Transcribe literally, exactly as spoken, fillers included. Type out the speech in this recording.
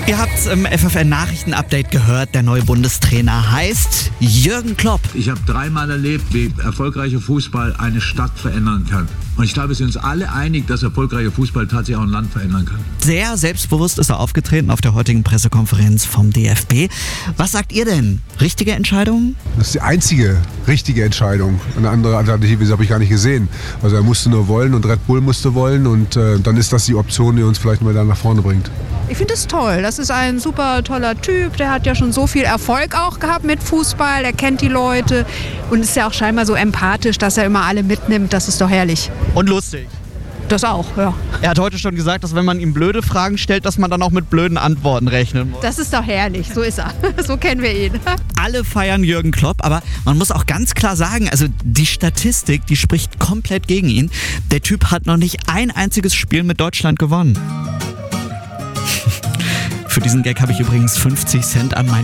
Ihr habt im F F N-Nachrichten-Update gehört, der neue Bundestrainer heißt Jürgen Klopp. Ich habe dreimal erlebt, wie erfolgreicher Fußball eine Stadt verändern kann. Und ich glaube, wir sind uns alle einig, dass erfolgreicher Fußball tatsächlich auch ein Land verändern kann. Sehr selbstbewusst ist er aufgetreten auf der heutigen Pressekonferenz vom D F B. Was sagt ihr denn? Richtige Entscheidung? Das ist die einzige richtige Entscheidung. Eine andere Alternative habe ich gar nicht gesehen. Also er musste nur wollen und Red Bull musste wollen und äh, dann ist das die Option, die uns vielleicht mal dann nach vorne bringt. Ich finde es toll. Das ist ein super toller Typ. Der hat ja schon so viel Erfolg auch gehabt mit Fußball. Er kennt die Leute und ist ja auch scheinbar so empathisch, dass er immer alle mitnimmt. Das ist doch herrlich. Und lustig. Das auch, ja. Er hat heute schon gesagt, dass wenn man ihm blöde Fragen stellt, dass man dann auch mit blöden Antworten rechnen muss. Das ist doch herrlich. So ist er. So kennen wir ihn. Alle feiern Jürgen Klopp, aber man muss auch ganz klar sagen, also die Statistik, die spricht komplett gegen ihn. Der Typ hat noch nicht ein einziges Spiel mit Deutschland gewonnen. Für diesen Gag habe ich übrigens fünfzig Cent an meinen